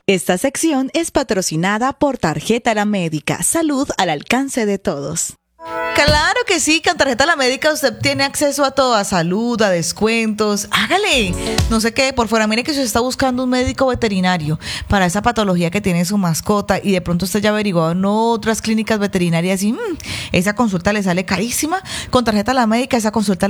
Esta sección es patrocinada por Tarjeta La Médica. Salud al alcance de todos. Claro que sí, con Tarjeta La Médica usted tiene acceso a todo, a salud, a descuentos. Hágale, no sé qué, por fuera, mire que si usted está buscando un médico veterinario para esa patología que tiene su mascota y de pronto usted ya averiguó en otras clínicas veterinarias y esa consulta le sale carísima, con Tarjeta La Médica esa consulta